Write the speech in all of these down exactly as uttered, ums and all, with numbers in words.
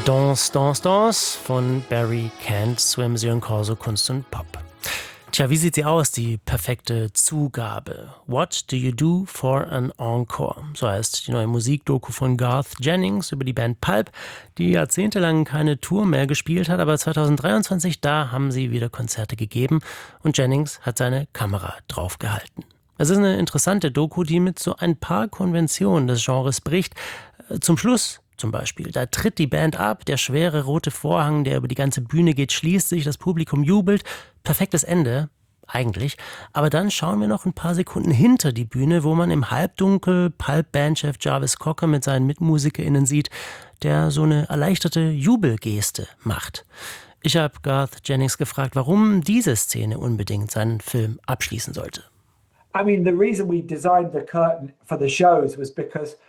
Danse, Danse, Danse von Barry Can't Swim, Sie hören Corso Kunst und Pop. Tja, wie sieht sie aus, die perfekte Zugabe? What do you do for an encore? So heißt die neue Musikdoku von Garth Jennings über die Band Pulp, die jahrzehntelang keine Tour mehr gespielt hat, aber zwanzig dreiundzwanzig, da haben sie wieder Konzerte gegeben und Jennings hat seine Kamera drauf gehalten. Es ist eine interessante Doku, die mit so ein paar Konventionen des Genres bricht. Zum Schluss zum Beispiel, da tritt die Band ab, der schwere rote Vorhang, der über die ganze Bühne geht, schließt sich, das Publikum jubelt. Perfektes Ende, eigentlich. Aber dann schauen wir noch ein paar Sekunden hinter die Bühne, wo man im Halbdunkel Pulp-Bandchef Jarvis Cocker mit seinen MitmusikerInnen sieht, der so eine erleichterte Jubelgeste macht. Ich habe Garth Jennings gefragt, warum diese Szene unbedingt seinen Film abschließen sollte. I mean, the reason we designed the curtain for the shows was because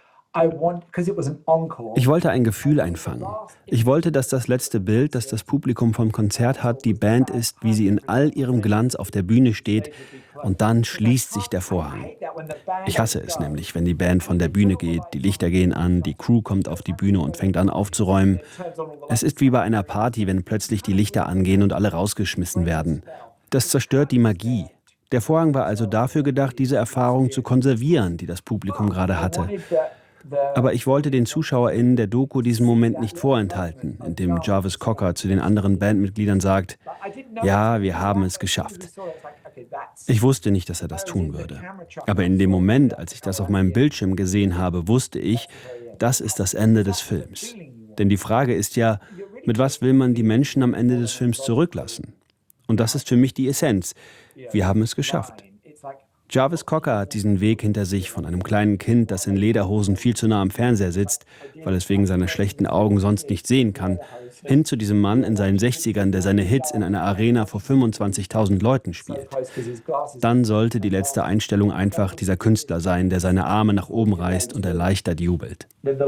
Ich wollte ein Gefühl einfangen. Ich wollte, dass das letzte Bild, das das Publikum vom Konzert hat, die Band ist, wie sie in all ihrem Glanz auf der Bühne steht und dann schließt sich der Vorhang. Ich hasse es nämlich, wenn die Band von der Bühne geht, die Lichter gehen an, die Crew kommt auf die Bühne und fängt an aufzuräumen. Es ist wie bei einer Party, wenn plötzlich die Lichter angehen und alle rausgeschmissen werden. Das zerstört die Magie. Der Vorhang war also dafür gedacht, diese Erfahrung zu konservieren, die das Publikum gerade hatte. Aber ich wollte den ZuschauerInnen der Doku diesen Moment nicht vorenthalten, in dem Jarvis Cocker zu den anderen Bandmitgliedern sagt, ja, wir haben es geschafft. Ich wusste nicht, dass er das tun würde. Aber in dem Moment, als ich das auf meinem Bildschirm gesehen habe, wusste ich, das ist das Ende des Films. Denn die Frage ist ja, mit was will man die Menschen am Ende des Films zurücklassen? Und das ist für mich die Essenz. Wir haben es geschafft. Jarvis Cocker hat diesen Weg hinter sich von einem kleinen Kind, das in Lederhosen viel zu nah am Fernseher sitzt, weil es wegen seiner schlechten Augen sonst nicht sehen kann, hin zu diesem Mann in seinen sechzigern, der seine Hits in einer Arena vor fünfundzwanzigtausend Leuten spielt. Dann sollte die letzte Einstellung einfach dieser Künstler sein, der seine Arme nach oben reißt und erleichtert jubelt.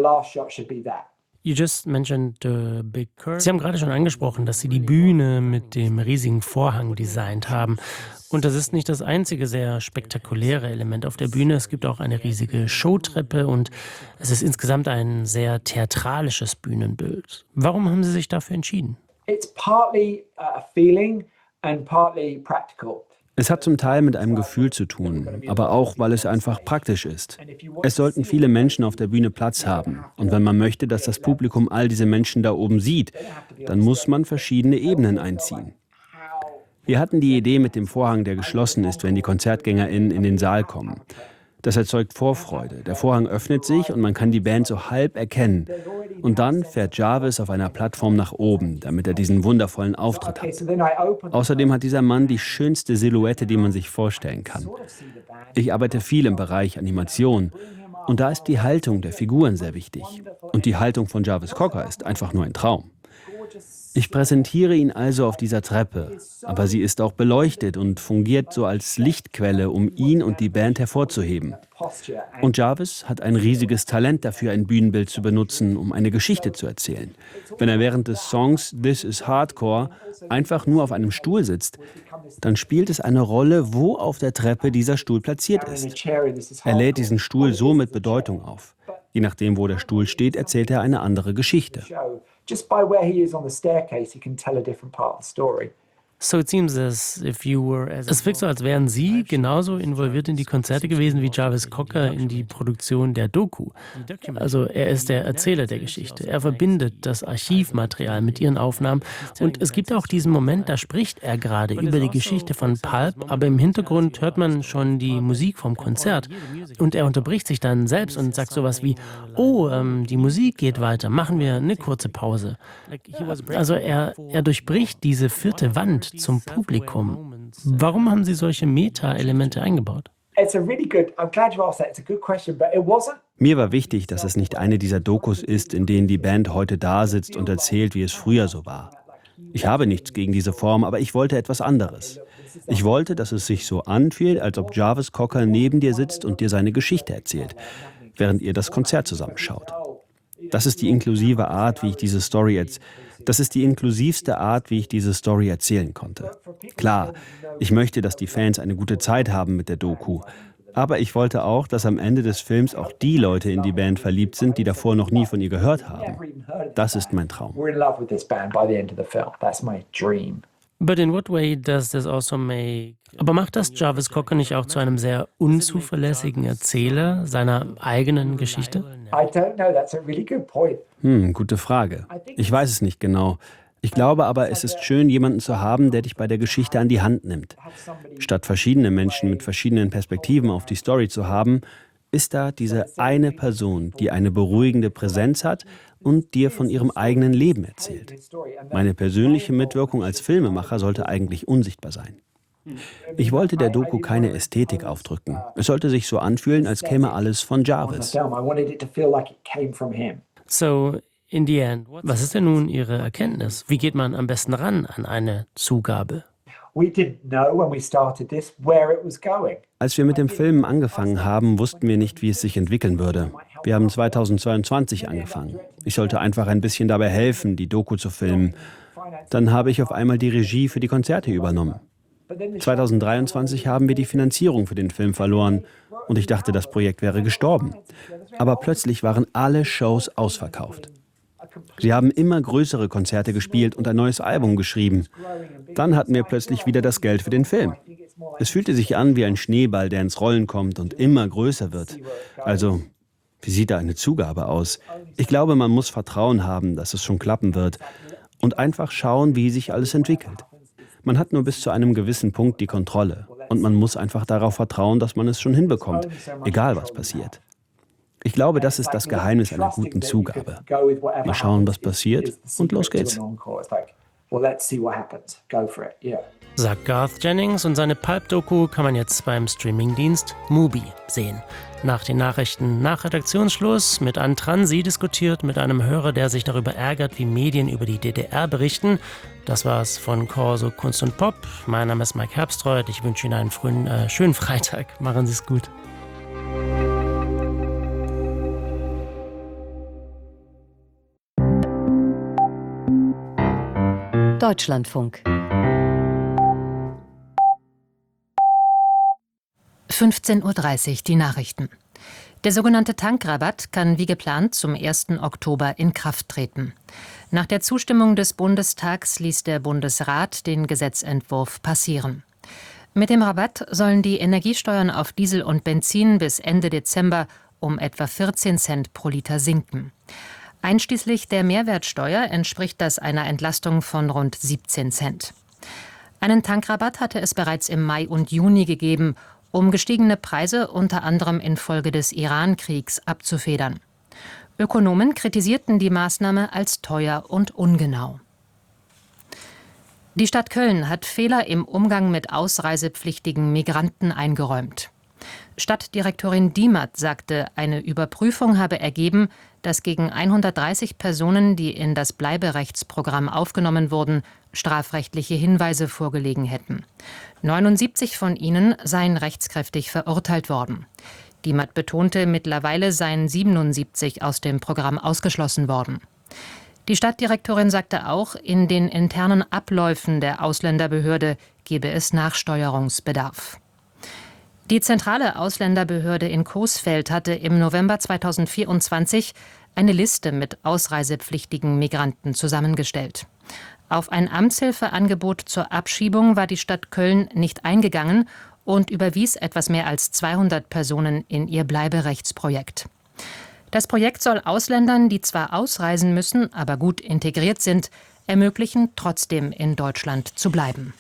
You just mentioned the big curtain. Sie haben gerade schon angesprochen, dass Sie die Bühne mit dem riesigen Vorhang designt haben. Und das ist nicht das einzige sehr spektakuläre Element auf der Bühne. Es gibt auch eine riesige Showtreppe und es ist insgesamt ein sehr theatralisches Bühnenbild. Warum haben Sie sich dafür entschieden? It's partly a feeling and partly practical. Es hat zum Teil mit einem Gefühl zu tun, aber auch, weil es einfach praktisch ist. Es sollten viele Menschen auf der Bühne Platz haben. Und wenn man möchte, dass das Publikum all diese Menschen da oben sieht, dann muss man verschiedene Ebenen einziehen. Wir hatten die Idee mit dem Vorhang, der geschlossen ist, wenn die KonzertgängerInnen in den Saal kommen. Das erzeugt Vorfreude. Der Vorhang öffnet sich und man kann die Band so halb erkennen. Und dann fährt Jarvis auf einer Plattform nach oben, damit er diesen wundervollen Auftritt hat. Außerdem hat dieser Mann die schönste Silhouette, die man sich vorstellen kann. Ich arbeite viel im Bereich Animation und da ist die Haltung der Figuren sehr wichtig. Und die Haltung von Jarvis Cocker ist einfach nur ein Traum. Ich präsentiere ihn also auf dieser Treppe, aber sie ist auch beleuchtet und fungiert so als Lichtquelle, um ihn und die Band hervorzuheben. Und Jarvis hat ein riesiges Talent dafür, ein Bühnenbild zu benutzen, um eine Geschichte zu erzählen. Wenn er während des Songs This is Hardcore einfach nur auf einem Stuhl sitzt, dann spielt es eine Rolle, wo auf der Treppe dieser Stuhl platziert ist. Er lädt diesen Stuhl so mit Bedeutung auf. Je nachdem, wo der Stuhl steht, erzählt er eine andere Geschichte. Just by where he is on the staircase, he can tell a different part of the story. So it seems as if you were as es wirkt so, als wären Sie genauso involviert in die Konzerte gewesen wie Jarvis Cocker in die Produktion der Doku. Also er ist der Erzähler der Geschichte. Er verbindet das Archivmaterial mit Ihren Aufnahmen. Und es gibt auch diesen Moment, da spricht er gerade über die Geschichte von Pulp, aber im Hintergrund hört man schon die Musik vom Konzert. Und er unterbricht sich dann selbst und sagt sowas wie, oh, ähm, die Musik geht weiter, machen wir eine kurze Pause. Also er, er durchbricht diese vierte Wand zum Publikum. Warum haben Sie solche Meta-Elemente eingebaut? Mir war wichtig, dass es nicht eine dieser Dokus ist, in denen die Band heute da sitzt und erzählt, wie es früher so war. Ich habe nichts gegen diese Form, aber ich wollte etwas anderes. Ich wollte, dass es sich so anfühlt, als ob Jarvis Cocker neben dir sitzt und dir seine Geschichte erzählt, während ihr das Konzert zusammenschaut. Das ist die inklusive Art, wie ich diese Story jetzt Das ist die inklusivste Art, wie ich diese Story erzählen konnte. Klar, ich möchte, dass die Fans eine gute Zeit haben mit der Doku. Aber ich wollte auch, dass am Ende des Films auch die Leute in die Band verliebt sind, die davor noch nie von ihr gehört haben. Das ist mein Traum. But in what way does this also make... Aber macht das Jarvis Cocker nicht auch zu einem sehr unzuverlässigen Erzähler seiner eigenen Geschichte? Hm, gute Frage. Ich weiß es nicht genau. Ich glaube aber, es ist schön, jemanden zu haben, der dich bei der Geschichte an die Hand nimmt. Statt verschiedene Menschen mit verschiedenen Perspektiven auf die Story zu haben, ist da diese eine Person, die eine beruhigende Präsenz hat und dir von ihrem eigenen Leben erzählt. Meine persönliche Mitwirkung als Filmemacher sollte eigentlich unsichtbar sein. Ich wollte der Doku keine Ästhetik aufdrücken. Es sollte sich so anfühlen, als käme alles von Jarvis. So, in the end, was ist denn nun Ihre Erkenntnis? Wie geht man am besten ran an eine Zugabe? Als wir mit dem Filmen angefangen haben, wussten wir nicht, wie es sich entwickeln würde. Wir haben zweitausendzweiundzwanzig angefangen. Ich sollte einfach ein bisschen dabei helfen, die Doku zu filmen. Dann habe ich auf einmal die Regie für die Konzerte übernommen. zweitausenddreiundzwanzig haben wir die Finanzierung für den Film verloren und ich dachte, das Projekt wäre gestorben. Aber plötzlich waren alle Shows ausverkauft. Wir haben immer größere Konzerte gespielt und ein neues Album geschrieben. Dann hatten wir plötzlich wieder das Geld für den Film. Es fühlte sich an wie ein Schneeball, der ins Rollen kommt und immer größer wird. Also, wie sieht da eine Zugabe aus? Ich glaube, man muss Vertrauen haben, dass es schon klappen wird und einfach schauen, wie sich alles entwickelt. Man hat nur bis zu einem gewissen Punkt die Kontrolle und man muss einfach darauf vertrauen, dass man es schon hinbekommt, egal was passiert. Ich glaube, das ist das Geheimnis einer guten Zugabe. Mal schauen, was passiert und los geht's. Sagt Garth Jennings, und seine Pulp-Doku kann man jetzt beim Streamingdienst Mubi sehen. Nach den Nachrichten nach Redaktionsschluss mit Antransi diskutiert mit einem Hörer, der sich darüber ärgert, wie Medien über die D D R berichten. Das war's von Corso Kunst und Pop. Mein Name ist Mike Herbstreuth. Ich wünsche Ihnen einen frühen, äh, schönen Freitag. Machen Sie es gut. Deutschlandfunk. fünfzehn Uhr dreißig, die Nachrichten. Der sogenannte Tankrabatt kann wie geplant zum ersten Oktober in Kraft treten. Nach der Zustimmung des Bundestags ließ der Bundesrat den Gesetzentwurf passieren. Mit dem Rabatt sollen die Energiesteuern auf Diesel und Benzin bis Ende Dezember um etwa vierzehn Cent pro Liter sinken. Einschließlich der Mehrwertsteuer entspricht das einer Entlastung von rund siebzehn Cent. Einen Tankrabatt hatte es bereits im Mai und Juni gegeben, um gestiegene Preise unter anderem infolge des Iran-Kriegs abzufedern. Ökonomen kritisierten die Maßnahme als teuer und ungenau. Die Stadt Köln hat Fehler im Umgang mit ausreisepflichtigen Migranten eingeräumt. Stadtdirektorin Diemert sagte, eine Überprüfung habe ergeben, dass gegen hundertdreißig Personen, die in das Bleiberechtsprogramm aufgenommen wurden, strafrechtliche Hinweise vorgelegen hätten. neunundsiebzig von ihnen seien rechtskräftig verurteilt worden. Diemert betonte, mittlerweile seien siebenundsiebzig aus dem Programm ausgeschlossen worden. Die Stadtdirektorin sagte auch, in den internen Abläufen der Ausländerbehörde gebe es Nachsteuerungsbedarf. Die zentrale Ausländerbehörde in Coesfeld hatte im November zweitausendvierundzwanzig eine Liste mit ausreisepflichtigen Migranten zusammengestellt. Auf ein Amtshilfeangebot zur Abschiebung war die Stadt Köln nicht eingegangen und überwies etwas mehr als zweihundert Personen in ihr Bleiberechtsprojekt. Das Projekt soll Ausländern, die zwar ausreisen müssen, aber gut integriert sind, ermöglichen, trotzdem in Deutschland zu bleiben.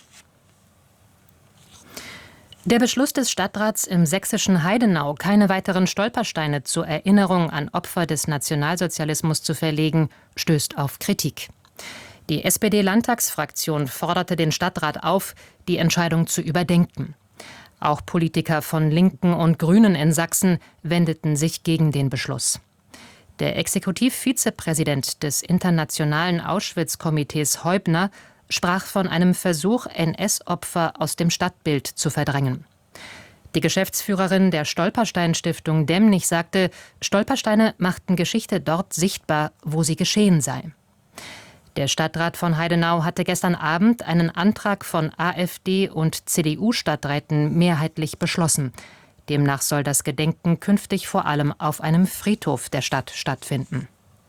Der Beschluss des Stadtrats im sächsischen Heidenau, keine weiteren Stolpersteine zur Erinnerung an Opfer des Nationalsozialismus zu verlegen, stößt auf Kritik. Die S P D-Landtagsfraktion forderte den Stadtrat auf, die Entscheidung zu überdenken. Auch Politiker von Linken und Grünen in Sachsen wendeten sich gegen den Beschluss. Der Exekutivvizepräsident des Internationalen Auschwitz-Komitees Heubner sprach von einem Versuch, N S-Opfer aus dem Stadtbild zu verdrängen. Die Geschäftsführerin der Stolperstein-Stiftung Demnig sagte, Stolpersteine machten Geschichte dort sichtbar, wo sie geschehen sei. Der Stadtrat von Heidenau hatte gestern Abend einen Antrag von AfD und C D U-Stadträten mehrheitlich beschlossen. Demnach soll das Gedenken künftig vor allem auf einem Friedhof der Stadt stattfinden.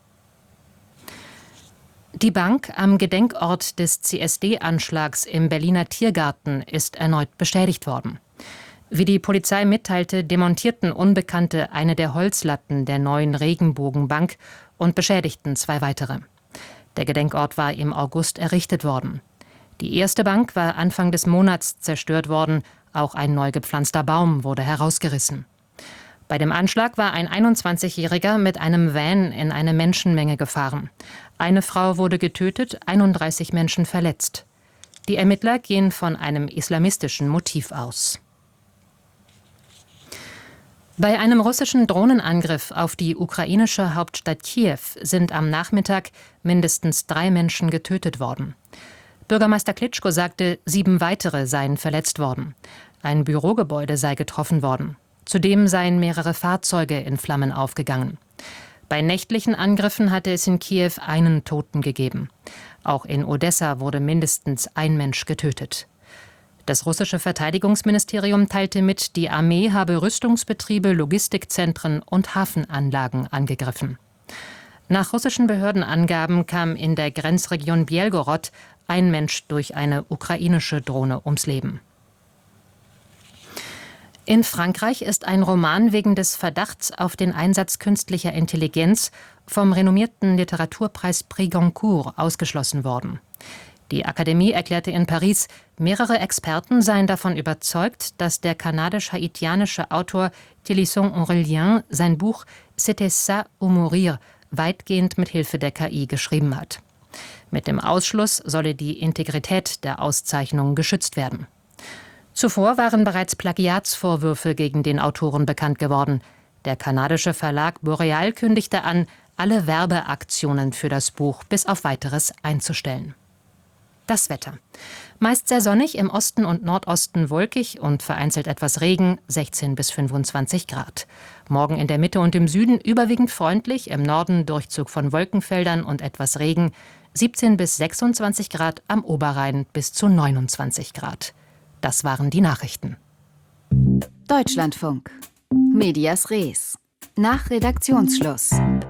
Die Bank am Gedenkort des C S D-Anschlags im Berliner Tiergarten ist erneut beschädigt worden. Wie die Polizei mitteilte, demontierten Unbekannte eine der Holzlatten der neuen Regenbogenbank und beschädigten zwei weitere. Der Gedenkort war im August errichtet worden. Die erste Bank war Anfang des Monats zerstört worden, auch ein neu gepflanzter Baum wurde herausgerissen. Bei dem Anschlag war ein einundzwanzigjähriger mit einem Van in eine Menschenmenge gefahren. Eine Frau wurde getötet, einunddreißig Menschen verletzt. Die Ermittler gehen von einem islamistischen Motiv aus. Bei einem russischen Drohnenangriff auf die ukrainische Hauptstadt Kiew sind am Nachmittag mindestens drei Menschen getötet worden. Bürgermeister Klitschko sagte, sieben weitere seien verletzt worden. Ein Bürogebäude sei getroffen worden. Zudem seien mehrere Fahrzeuge in Flammen aufgegangen. Bei nächtlichen Angriffen hatte es in Kiew einen Toten gegeben. Auch in Odessa wurde mindestens ein Mensch getötet. Das russische Verteidigungsministerium teilte mit, die Armee habe Rüstungsbetriebe, Logistikzentren und Hafenanlagen angegriffen. Nach russischen Behördenangaben kam in der Grenzregion Bjelgorod ein Mensch durch eine ukrainische Drohne ums Leben. In Frankreich ist ein Roman wegen des Verdachts auf den Einsatz künstlicher Intelligenz vom renommierten Literaturpreis Prix Goncourt ausgeschlossen worden. Die Akademie erklärte in Paris, mehrere Experten seien davon überzeugt, dass der kanadisch-haitianische Autor Télisson Aurélien sein Buch C'était ça ou mourir weitgehend mit Hilfe der K I geschrieben hat. Mit dem Ausschluss solle die Integrität der Auszeichnung geschützt werden. Zuvor waren bereits Plagiatsvorwürfe gegen den Autoren bekannt geworden. Der kanadische Verlag Boreal kündigte an, alle Werbeaktionen für das Buch bis auf Weiteres einzustellen. Das Wetter. Meist sehr sonnig, im Osten und Nordosten wolkig und vereinzelt etwas Regen, sechzehn bis fünfundzwanzig Grad. Morgen in der Mitte und im Süden überwiegend freundlich, im Norden Durchzug von Wolkenfeldern und etwas Regen, siebzehn bis sechsundzwanzig Grad, am Oberrhein bis zu neunundzwanzig Grad. Das waren die Nachrichten. Deutschlandfunk. Medias Res. Nach Redaktionsschluss.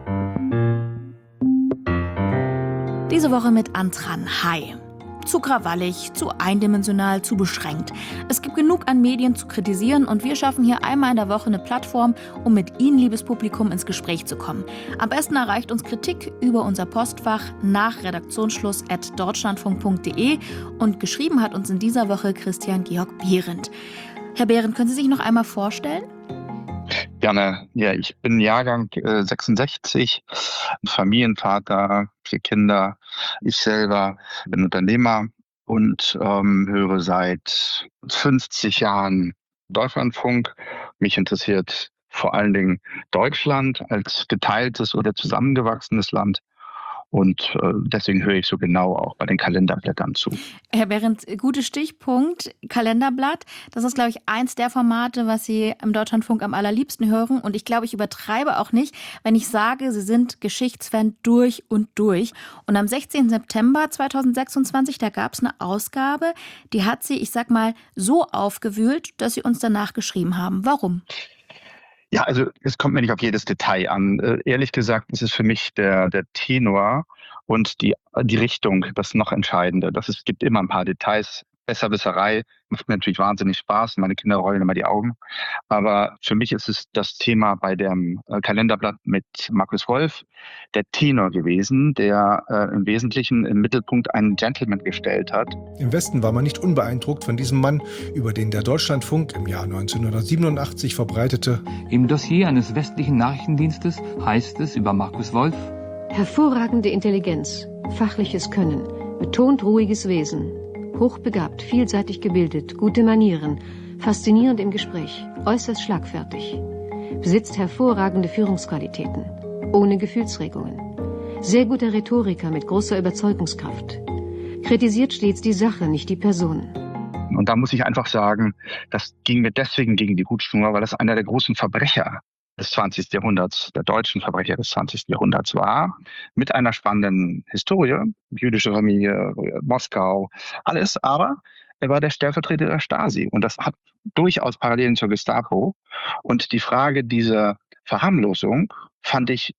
Diese Woche mit Antran Hai. Zu krawallig, zu eindimensional, zu beschränkt. Es gibt genug an Medien zu kritisieren und wir schaffen hier einmal in der Woche eine Plattform, um mit Ihnen, liebes Publikum, ins Gespräch zu kommen. Am besten erreicht uns Kritik über unser Postfach nach redaktionsschluss at deutschlandfunk punkt de und geschrieben hat uns in dieser Woche Christian Georg Behrendt. Herr Behrendt, können Sie sich noch einmal vorstellen? Gerne. Ja, ich bin Jahrgang äh, sechsundsechzig, Familienvater, vier Kinder. Ich selber bin Unternehmer und ähm, höre seit fünfzig Jahren Deutschlandfunk. Mich interessiert vor allen Dingen Deutschland als geteiltes oder zusammengewachsenes Land. Und äh, deswegen höre ich so genau auch bei den Kalenderblättern zu. Herr Behrendt, guter Stichpunkt, Kalenderblatt. Das ist, glaube ich, eins der Formate, was Sie im Deutschlandfunk am allerliebsten hören. Und ich glaube, ich übertreibe auch nicht, wenn ich sage, Sie sind Geschichtsfan durch und durch. Und am sechzehnten September zweitausendsechsundzwanzig, da gab es eine Ausgabe, die hat Sie, ich sag mal, so aufgewühlt, dass Sie uns danach geschrieben haben. Warum? Ja, also es kommt mir nicht auf jedes Detail an. Äh, ehrlich gesagt ist es für mich der, der Tenor und die, die Richtung das noch Entscheidende. Das ist, es gibt immer ein paar Details. Besserwisserei macht mir natürlich wahnsinnig Spaß. Meine Kinder rollen immer die Augen. Aber für mich ist es das Thema bei dem äh, Kalenderblatt mit Markus Wolf, der Tenor gewesen, der äh, im Wesentlichen im Mittelpunkt einen Gentleman gestellt hat. Im Westen war man nicht unbeeindruckt von diesem Mann, über den der Deutschlandfunk im Jahr neunzehnhundertsiebenundachtzig verbreitete: Im Dossier eines westlichen Nachrichtendienstes heißt es über Markus Wolf: Hervorragende Intelligenz, fachliches Können, betont ruhiges Wesen. Hochbegabt, vielseitig gebildet, gute Manieren, faszinierend im Gespräch, äußerst schlagfertig. Besitzt hervorragende Führungsqualitäten, ohne Gefühlsregungen. Sehr guter Rhetoriker mit großer Überzeugungskraft. Kritisiert stets die Sache, nicht die Personen. Und da muss ich einfach sagen, das ging mir deswegen gegen die Hutschnur, weil das einer der großen Verbrecher des zwanzigsten Jahrhunderts, der deutschen Verbrecher des zwanzigsten Jahrhunderts war, mit einer spannenden Historie, jüdische Familie, Moskau, alles, aber er war der Stellvertreter der Stasi. Und das hat durchaus Parallelen zur Gestapo. Und die Frage dieser Verharmlosung fand ich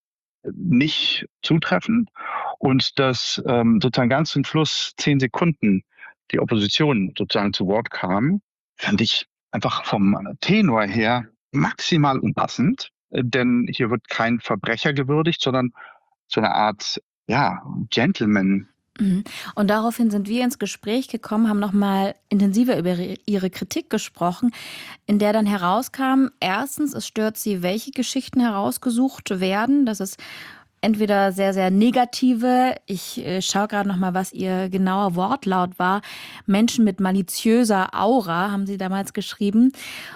nicht zutreffend. Und dass ähm, sozusagen ganz zum Schluss zehn Sekunden die Opposition sozusagen zu Wort kam, fand ich einfach vom Tenor her maximal unpassend. Denn hier wird kein Verbrecher gewürdigt, sondern so eine Art, ja, Gentleman. Und daraufhin sind wir ins Gespräch gekommen, haben nochmal intensiver über Ihre Kritik gesprochen, in der dann herauskam, erstens, es stört Sie, welche Geschichten herausgesucht werden. Das ist entweder sehr, sehr negative, ich äh, schaue gerade nochmal, was Ihr genauer Wortlaut war, Menschen mit maliziöser Aura, haben Sie damals geschrieben.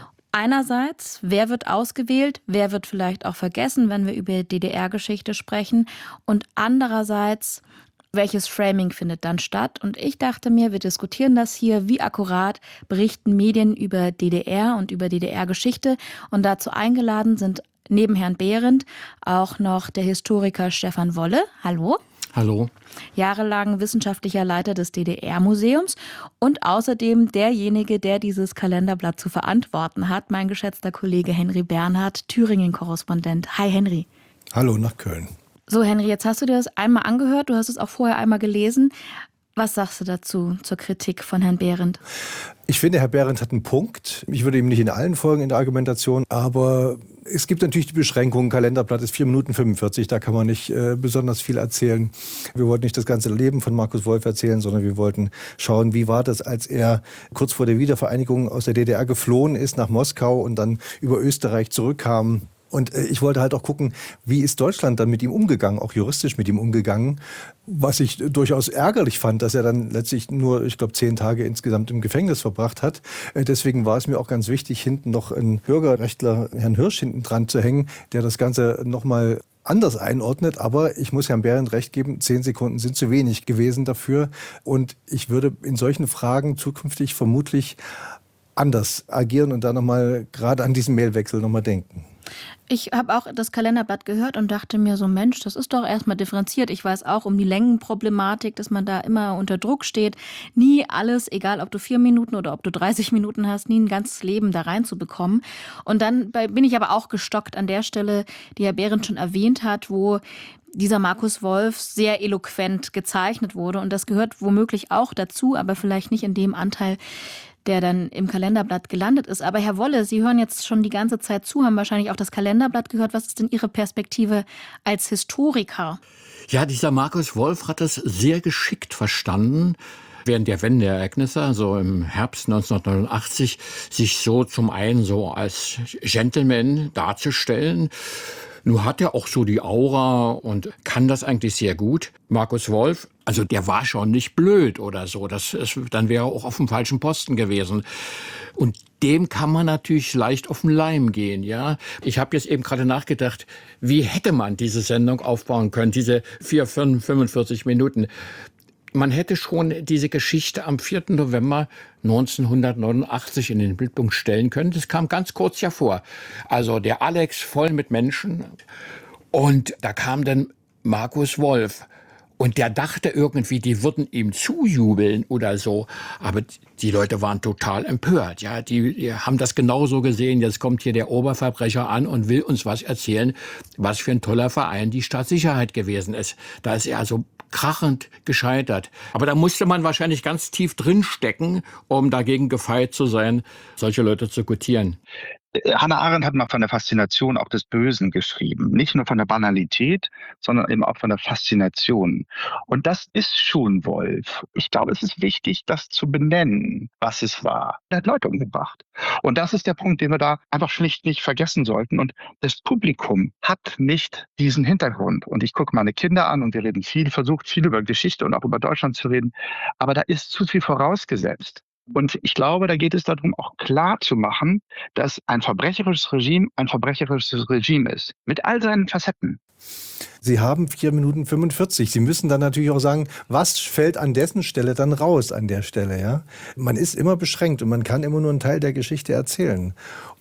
Einerseits, wer wird ausgewählt, wer wird vielleicht auch vergessen, wenn wir über D D R-Geschichte sprechen. Und andererseits, welches Framing findet dann statt? Und ich dachte mir, wir diskutieren das hier, wie akkurat berichten Medien über D D R und über D D R-Geschichte. Und dazu eingeladen sind neben Herrn Behrendt auch noch der Historiker Stefan Wolle. Hallo. Hallo. Jahrelang wissenschaftlicher Leiter des D D R-Museums und außerdem derjenige, der dieses Kalenderblatt zu verantworten hat, mein geschätzter Kollege Henry Bernhard, Thüringen-Korrespondent. Hi Henry. Hallo nach Köln. So Henry, jetzt hast du dir das einmal angehört, du hast es auch vorher einmal gelesen. Was sagst du dazu, zur Kritik von Herrn Behrendt? Ich finde, Herr Behrendt hat einen Punkt. Ich würde ihm nicht in allen folgen in der Argumentation, aber es gibt natürlich die Beschränkungen. Kalenderblatt ist vier Minuten fünfundvierzig, da kann man nicht äh, besonders viel erzählen. Wir wollten nicht das ganze Leben von Markus Wolf erzählen, sondern wir wollten schauen, wie war das, als er kurz vor der Wiedervereinigung aus der D D R geflohen ist nach Moskau und dann über Österreich zurückkam. Und ich wollte halt auch gucken, wie ist Deutschland dann mit ihm umgegangen, auch juristisch mit ihm umgegangen. Was ich durchaus ärgerlich fand, dass er dann letztlich nur, ich glaube, zehn Tage insgesamt im Gefängnis verbracht hat. Deswegen war es mir auch ganz wichtig, hinten noch einen Bürgerrechtler, Herrn Hirsch, hinten dran zu hängen, der das Ganze nochmal anders einordnet. Aber ich muss Herrn Behrendt recht geben, zehn Sekunden sind zu wenig gewesen dafür. Und ich würde in solchen Fragen zukünftig vermutlich anders agieren und da nochmal gerade an diesen Mailwechsel nochmal denken. Ich habe auch das Kalenderblatt gehört und dachte mir so, Mensch, das ist doch erstmal differenziert. Ich weiß auch um die Längenproblematik, dass man da immer unter Druck steht. Nie alles, egal ob du vier Minuten oder ob du dreißig Minuten hast, nie ein ganzes Leben da reinzubekommen. Und dann bin ich aber auch gestockt an der Stelle, die Herr Behrendt schon erwähnt hat, wo dieser Markus Wolf sehr eloquent gezeichnet wurde. Und das gehört womöglich auch dazu, aber vielleicht nicht in dem Anteil, der dann im Kalenderblatt gelandet ist. Aber Herr Wolle, Sie hören jetzt schon die ganze Zeit zu, haben wahrscheinlich auch das Kalenderblatt gehört. Was ist denn Ihre Perspektive als Historiker? Ja, dieser Markus Wolf hat das sehr geschickt verstanden, während der Wendeereignisse, also im Herbst neunzehnhundertneunundachtzig, sich so zum einen so als Gentleman darzustellen. Nun hat er auch so die Aura und kann das eigentlich sehr gut. Markus Wolf, also der war schon nicht blöd oder so. Das ist, dann wäre er auch auf dem falschen Posten gewesen. Und dem kann man natürlich leicht auf den Leim gehen, ja. Ich habe jetzt eben gerade nachgedacht, wie hätte man diese Sendung aufbauen können, diese vier, fünf, fünfundvierzig Minuten. Man hätte schon diese Geschichte am vierten November neunzehnhundertneunundachtzig in den Mittelpunkt stellen können. Das kam ganz kurz ja vor. Also der Alex voll mit Menschen. Und da kam dann Markus Wolf. Und der dachte irgendwie, die würden ihm zujubeln oder so. Aber die Leute waren total empört. Ja, die, die haben das genauso gesehen. Jetzt kommt hier der Oberverbrecher an und will uns was erzählen, was für ein toller Verein die Staatssicherheit gewesen ist. Da ist er also krachend gescheitert. Aber da musste man wahrscheinlich ganz tief drinstecken, um dagegen gefeit zu sein, solche Leute zu gutieren. Hannah Arendt hat mal von der Faszination auch des Bösen geschrieben. Nicht nur von der Banalität, sondern eben auch von der Faszination. Und das ist schon Wolf. Ich glaube, es ist wichtig, das zu benennen, was es war. Er hat Leute umgebracht. Und das ist der Punkt, den wir da einfach schlicht nicht vergessen sollten. Und das Publikum hat nicht diesen Hintergrund. Und ich gucke meine Kinder an und wir reden viel, versucht viel über Geschichte und auch über Deutschland zu reden. Aber da ist zu viel vorausgesetzt. Und ich glaube, da geht es darum, auch klar zu machen, dass ein verbrecherisches Regime ein verbrecherisches Regime ist. Mit all seinen Facetten. Sie haben vier Minuten fünfundvierzig. Sie müssen dann natürlich auch sagen, was fällt an dessen Stelle dann raus an der Stelle. Ja? Man ist immer beschränkt und man kann immer nur einen Teil der Geschichte erzählen.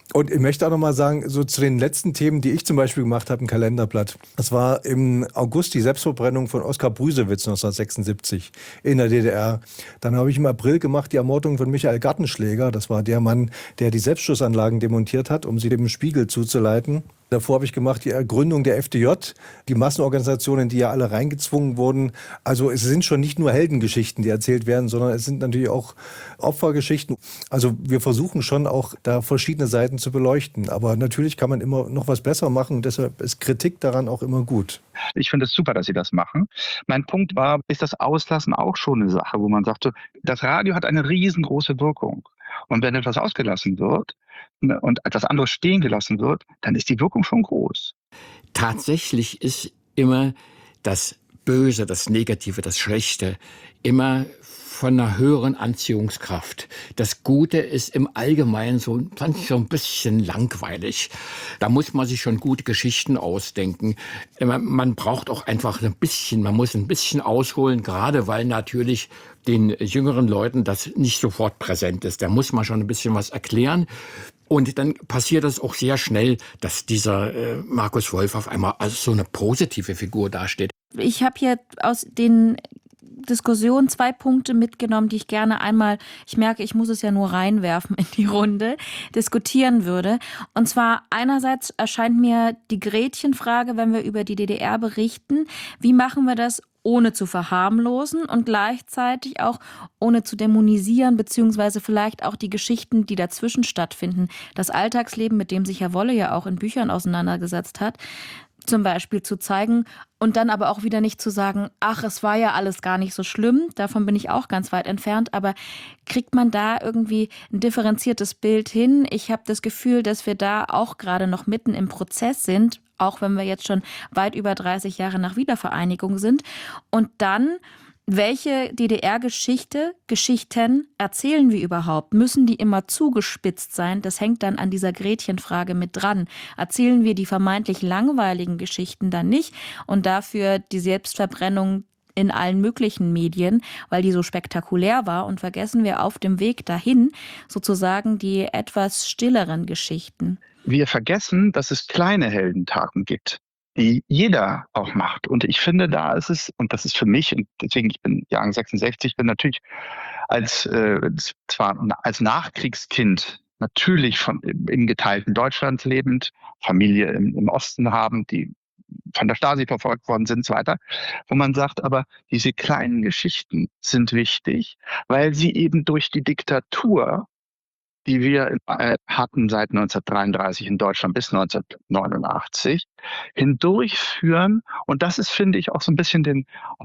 Und ich möchte auch noch mal sagen, so zu den letzten Themen, die ich zum Beispiel gemacht habe, ein Kalenderblatt. Das war im August die Selbstverbrennung von Oskar Brüsewitz neunzehnhundertsechsundsiebzig in der D D R. Dann habe ich im April gemacht die Ermordung von Michael Gartenschläger. Das war der Mann, der die Selbstschussanlagen demontiert hat, um sie dem Spiegel zuzuleiten. Davor habe ich gemacht die Gründung der F D J, die Massenorganisationen, die ja alle reingezwungen wurden. Also es sind schon nicht nur Heldengeschichten, die erzählt werden, sondern es sind natürlich auch Opfergeschichten. Also wir versuchen schon auch da verschiedene Seiten zu beleuchten. Aber natürlich kann man immer noch was besser machen und deshalb ist Kritik daran auch immer gut. Ich finde es super, dass Sie das machen. Mein Punkt war, ist das Auslassen auch schon eine Sache, wo man sagte, das Radio hat eine riesengroße Wirkung. Und wenn etwas ausgelassen wird und etwas anderes stehen gelassen wird, dann ist die Wirkung schon groß. Tatsächlich ist immer das Böse, das Negative, das Schlechte immer von einer höheren Anziehungskraft. Das Gute ist im Allgemeinen so, so ein bisschen langweilig. Da muss man sich schon gute Geschichten ausdenken. Man braucht auch einfach ein bisschen, man muss ein bisschen ausholen, gerade weil natürlich den jüngeren Leuten das nicht sofort präsent ist. Da muss man schon ein bisschen was erklären. Und dann passiert es auch sehr schnell, dass dieser äh, Markus Wolf auf einmal als so eine positive Figur dasteht. Ich habe hier aus den Diskussion zwei Punkte mitgenommen, die ich gerne einmal, ich merke, ich muss es ja nur reinwerfen in die Runde, diskutieren würde. Und zwar einerseits erscheint mir die Gretchenfrage, wenn wir über die D D R berichten, wie machen wir das, ohne zu verharmlosen und gleichzeitig auch ohne zu dämonisieren, beziehungsweise vielleicht auch die Geschichten, die dazwischen stattfinden. Das Alltagsleben, mit dem sich Herr Wolle ja auch in Büchern auseinandergesetzt hat, zum Beispiel zu zeigen und dann aber auch wieder nicht zu sagen, ach, es war ja alles gar nicht so schlimm, davon bin ich auch ganz weit entfernt, aber kriegt man da irgendwie ein differenziertes Bild hin? Ich habe das Gefühl, dass wir da auch gerade noch mitten im Prozess sind, auch wenn wir jetzt schon weit über dreißig Jahre nach Wiedervereinigung sind. Und dann, welche D D R-Geschichte, Geschichten erzählen wir überhaupt? Müssen die immer zugespitzt sein? Das hängt dann an dieser Gretchenfrage mit dran. Erzählen wir die vermeintlich langweiligen Geschichten dann nicht und dafür die Selbstverbrennung in allen möglichen Medien, weil die so spektakulär war, und vergessen wir auf dem Weg dahin sozusagen die etwas stilleren Geschichten? Wir vergessen, dass es kleine Heldentaten gibt, die jeder auch macht. Und ich finde, da ist es, und das ist für mich, und deswegen, ich bin Jahrgang sechsundsechzig, bin natürlich als, äh, zwar als Nachkriegskind natürlich von, im geteilten Deutschland lebend, Familie im, im Osten haben, die von der Stasi verfolgt worden sind und so weiter, wo man sagt, aber diese kleinen Geschichten sind wichtig, weil sie eben durch die Diktatur, die wir äh, hatten seit neunzehnhundertdreiunddreißig in Deutschland bis neunzehnhundertneunundachtzig, hindurchführen. Und das ist, finde ich, auch so ein bisschen den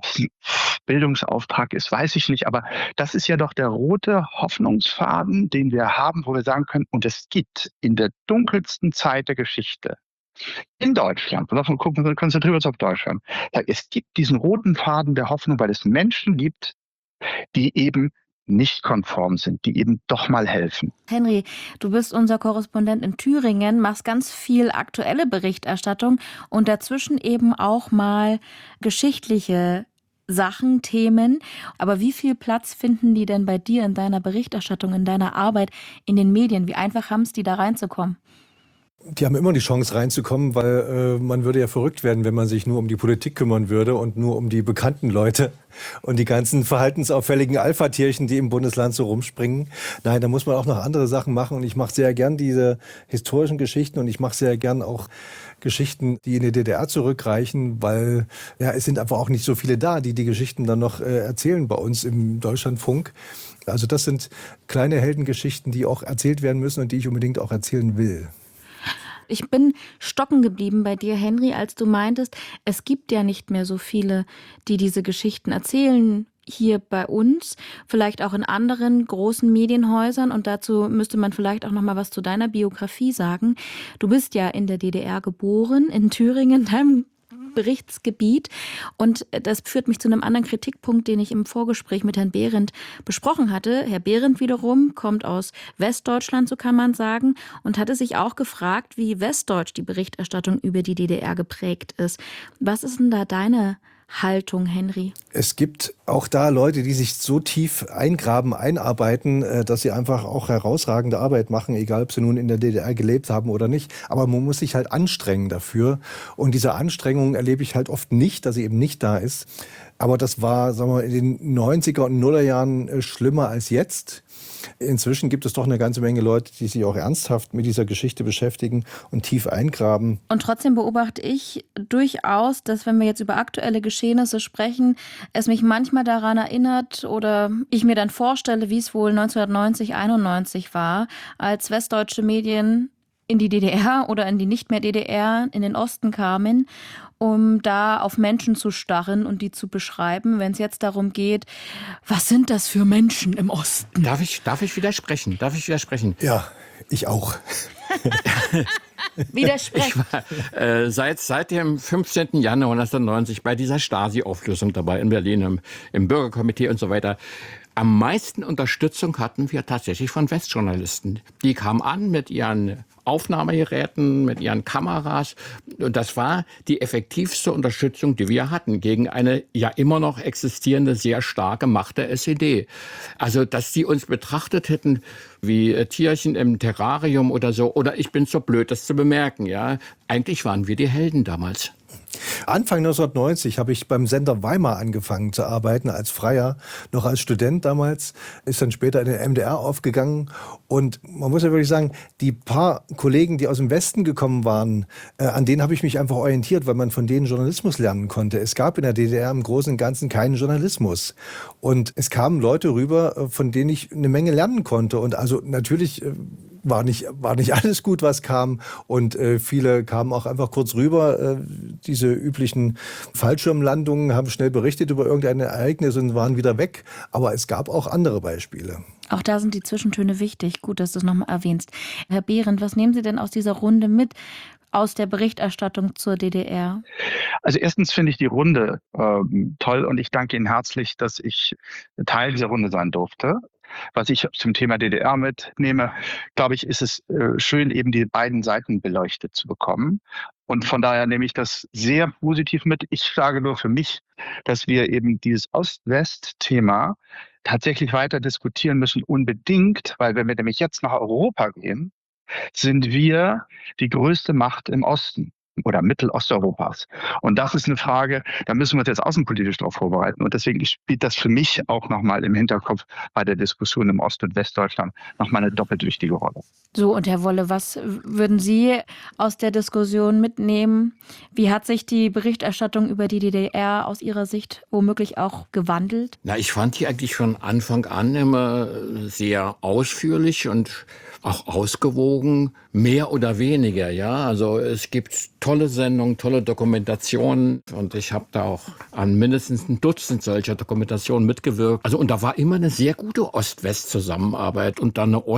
Bildungsauftrag ist, weiß ich nicht, aber das ist ja doch der rote Hoffnungsfaden, den wir haben, wo wir sagen können, und es gibt in der dunkelsten Zeit der Geschichte in Deutschland, und davon gucken wir, konzentrieren wir uns auf Deutschland, es gibt diesen roten Faden der Hoffnung, weil es Menschen gibt, die eben nicht konform sind, die eben doch mal helfen. Henry, du bist unser Korrespondent in Thüringen, machst ganz viel aktuelle Berichterstattung und dazwischen eben auch mal geschichtliche Sachen, Themen. Aber wie viel Platz finden die denn bei dir in deiner Berichterstattung, in deiner Arbeit, in den Medien? Wie einfach haben es die da reinzukommen? Die haben immer die Chance reinzukommen, weil äh, man würde ja verrückt werden, wenn man sich nur um die Politik kümmern würde und nur um die bekannten Leute und die ganzen verhaltensauffälligen Alpha-Tierchen, die im Bundesland so rumspringen. Nein, da muss man auch noch andere Sachen machen, und ich mache sehr gern diese historischen Geschichten, und ich mache sehr gern auch Geschichten, die in die D D R zurückreichen, weil ja, es sind einfach auch nicht so viele da, die die Geschichten dann noch äh, erzählen bei uns im Deutschlandfunk. Also das sind kleine Heldengeschichten, die auch erzählt werden müssen und die ich unbedingt auch erzählen will. Ich bin stocken geblieben bei dir, Henry, als du meintest, es gibt ja nicht mehr so viele, die diese Geschichten erzählen hier bei uns, vielleicht auch in anderen großen Medienhäusern. Und dazu müsste man vielleicht auch noch mal was zu deiner Biografie sagen. Du bist ja in der D D R geboren, in Thüringen, deinem Berichtsgebiet. Und das führt mich zu einem anderen Kritikpunkt, den ich im Vorgespräch mit Herrn Behrendt besprochen hatte. Herr Behrendt wiederum kommt aus Westdeutschland, so kann man sagen, und hatte sich auch gefragt, wie westdeutsch die Berichterstattung über die D D R geprägt ist. Was ist denn da deine Haltung, Henry? Es gibt auch da Leute, die sich so tief eingraben, einarbeiten, dass sie einfach auch herausragende Arbeit machen, egal ob sie nun in der D D R gelebt haben oder nicht. Aber man muss sich halt anstrengen dafür. Und diese Anstrengung erlebe ich halt oft nicht, dass sie eben nicht da ist. Aber das war, sagen wir, in den neunziger und Nullerjahren schlimmer als jetzt. Inzwischen gibt es doch eine ganze Menge Leute, die sich auch ernsthaft mit dieser Geschichte beschäftigen und tief eingraben. Und trotzdem beobachte ich durchaus, dass, wenn wir jetzt über aktuelle Geschehnisse sprechen, es mich manchmal daran erinnert oder ich mir dann vorstelle, wie es wohl neunzehnhundertneunzig, einundneunzig war, als westdeutsche Medien in die D D R oder in die nicht mehr D D R, in den Osten kamen, um da auf Menschen zu starren und die zu beschreiben, wenn es jetzt darum geht, was sind das für Menschen im Osten? Darf ich, darf ich widersprechen? Darf ich widersprechen? Ja, ich auch. Widersprechen. Ich war äh, seit, seit dem fünfzehnten Januar neunzehnhundertneunzig bei dieser Stasi-Auflösung dabei in Berlin im, im Bürgerkomitee und so weiter. Am meisten Unterstützung hatten wir tatsächlich von Westjournalisten. Die kamen an mit ihren Aufnahmegeräten, mit ihren Kameras. Und das war die effektivste Unterstützung, die wir hatten gegen eine ja immer noch existierende, sehr starke Macht der S E D. Also, dass die uns betrachtet hätten wie Tierchen im Terrarium oder so. Oder ich bin so blöd, das zu bemerken. Ja, eigentlich waren wir die Helden damals. Anfang neunzehnhundertneunzig habe ich beim Sender Weimar angefangen zu arbeiten, als Freier, noch als Student damals, ist dann später in den M D R aufgegangen. Und man muss ja wirklich sagen, die paar Kollegen, die aus dem Westen gekommen waren, äh, an denen habe ich mich einfach orientiert, weil man von denen Journalismus lernen konnte. Es gab in der D D R im Großen und Ganzen keinen Journalismus. Und es kamen Leute rüber, von denen ich eine Menge lernen konnte. Und also natürlich äh, war nicht, war nicht alles gut, was kam. Und äh, viele kamen auch einfach kurz rüber. Äh, diese üblichen Fallschirmlandungen, haben schnell berichtet über irgendein Ereignis und waren wieder weg. Aber es gab auch andere Beispiele. Auch da sind die Zwischentöne wichtig. Gut, dass du es nochmal erwähnst. Herr Behrendt, was nehmen Sie denn aus dieser Runde mit, aus der Berichterstattung zur D D R? Also erstens finde ich die Runde ähm, toll und ich danke Ihnen herzlich, dass ich Teil dieser Runde sein durfte. Was ich zum Thema D D R mitnehme, glaube ich, ist es äh, schön, eben die beiden Seiten beleuchtet zu bekommen. Und von daher nehme ich das sehr positiv mit. Ich sage nur für mich, dass wir eben dieses Ost-West-Thema tatsächlich weiter diskutieren müssen, unbedingt, weil wenn wir nämlich jetzt nach Europa gehen, sind wir die größte Macht im Osten oder Mittelosteuropas. Und das ist eine Frage, da müssen wir uns jetzt außenpolitisch darauf vorbereiten. Und deswegen spielt das für mich auch nochmal im Hinterkopf bei der Diskussion im Ost- und Westdeutschland nochmal eine doppelt wichtige Rolle. So, und Herr Wolle, was würden Sie aus der Diskussion mitnehmen? Wie hat sich die Berichterstattung über die D D R aus Ihrer Sicht womöglich auch gewandelt? Na, ich fand die eigentlich von Anfang an immer sehr ausführlich und auch ausgewogen, mehr oder weniger, ja. Also es gibt tolle Sendungen, tolle Dokumentationen und ich habe da auch an mindestens ein Dutzend solcher Dokumentationen mitgewirkt. Also und da war immer eine sehr gute Ost-West-Zusammenarbeit und dann eine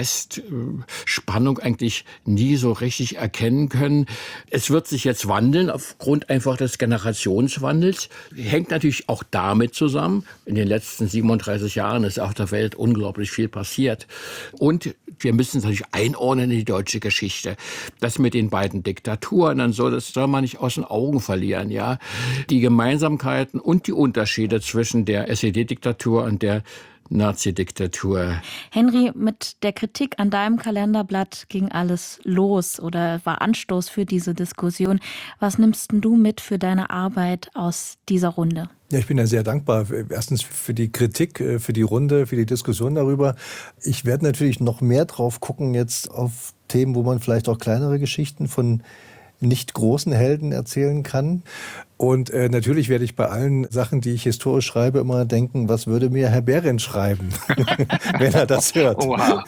Ost-West-Spannung eigentlich nie so richtig erkennen können. Es wird sich jetzt wandeln aufgrund einfach des Generationswandels. Hängt natürlich auch damit zusammen. In den letzten siebenunddreißig Jahren ist auf der Welt unglaublich viel passiert. Und wir müssen es natürlich einordnen in die deutsche Geschichte. Das mit den beiden Diktaturen und so, das soll man nicht aus den Augen verlieren, ja. Die Gemeinsamkeiten und die Unterschiede zwischen der S E D-Diktatur und der Nazi-Diktatur. Henry, mit der Kritik an deinem Kalenderblatt ging alles los oder war Anstoß für diese Diskussion. Was nimmst denn du mit für deine Arbeit aus dieser Runde? Ja, ich bin ja sehr dankbar. Erstens für die Kritik, für die Runde, für die Diskussion darüber. Ich werde natürlich noch mehr drauf gucken jetzt auf Themen, wo man vielleicht auch kleinere Geschichten von nicht großen Helden erzählen kann. Und äh, natürlich werde ich bei allen Sachen, die ich historisch schreibe, immer denken, was würde mir Herr Behrendt schreiben, wenn er das hört. Oha.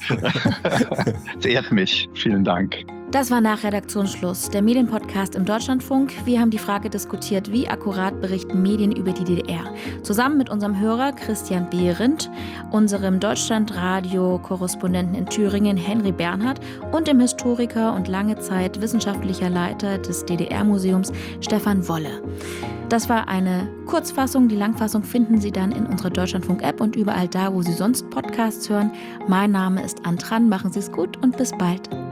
Das ehrt mich. Vielen Dank. Das war nach Redaktionsschluss, der Medienpodcast im Deutschlandfunk. Wir haben die Frage diskutiert, wie akkurat berichten Medien über die D D R. Zusammen mit unserem Hörer Christian Behrendt, unserem Deutschlandradio-Korrespondenten in Thüringen Henry Bernhard und dem Historiker und lange Zeit wissenschaftlicher Leiter des D D R-Museums Stefan Wolle. Das war eine Kurzfassung. Die Langfassung finden Sie dann in unserer Deutschlandfunk-App und überall da, wo Sie sonst Podcasts hören. Mein Name ist Antran. Machen Sie es gut und bis bald.